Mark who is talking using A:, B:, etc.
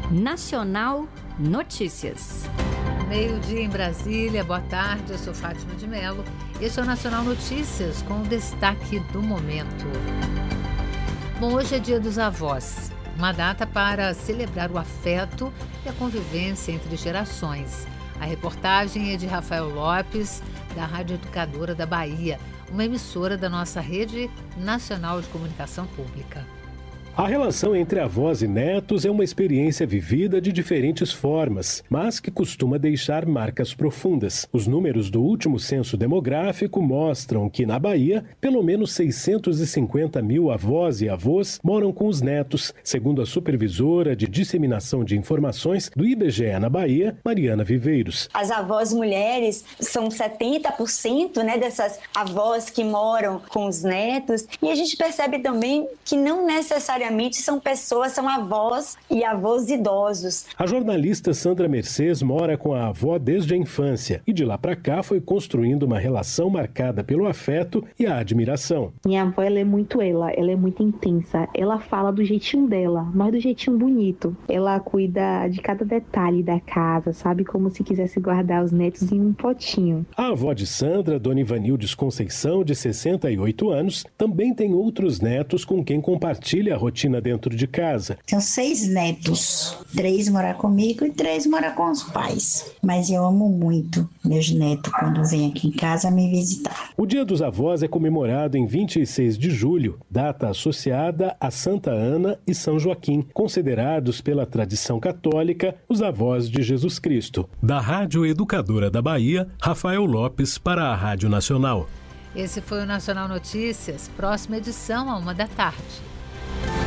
A: Nacional Notícias.
B: Meio-dia em Brasília, boa tarde, eu sou Fátima de Mello. Esse é o Nacional Notícias com o destaque do momento. Bom, hoje é Dia dos Avós, uma data para celebrar o afeto e a convivência entre gerações. A reportagem é de Rafael Lopes, da Rádio Educadora da Bahia, uma emissora da nossa Rede Nacional de Comunicação Pública.
C: A relação entre avós e netos é uma experiência vivida de diferentes formas, mas que costuma deixar marcas profundas. Os números do último censo demográfico mostram que, na Bahia, pelo menos 650 mil avós e avós moram com os netos, segundo a supervisora de disseminação de informações do IBGE na Bahia, Mariana Viveiros.
D: As avós mulheres são 70%, dessas avós que moram com os netos, e a gente percebe também que não necessariamente são avós e avós idosos.
C: A jornalista Sandra Mercedes mora com a avó desde a infância e de lá para cá foi construindo uma relação marcada pelo afeto e a admiração.
E: Minha avó, ela é muito intensa. Ela fala do jeitinho dela, mas do jeitinho bonito. Ela cuida de cada detalhe da casa, sabe? Como se quisesse guardar os netos em um potinho.
C: A avó de Sandra, Dona Ivanildes Conceição, de 68 anos, também tem outros netos com quem compartilha a rotina dentro de casa.
F: Tenho 6 netos, 3 moram comigo e 3 moram com os pais. Mas eu amo muito meus netos quando vêm aqui em casa me visitar.
C: O Dia dos Avós é comemorado em 26 de julho, data associada a Santa Ana e São Joaquim, considerados pela tradição católica os avós de Jesus Cristo. Da Rádio Educadora da Bahia, Rafael Lopes para a Rádio Nacional.
B: Esse foi o Nacional Notícias, próxima edição à 1h da tarde.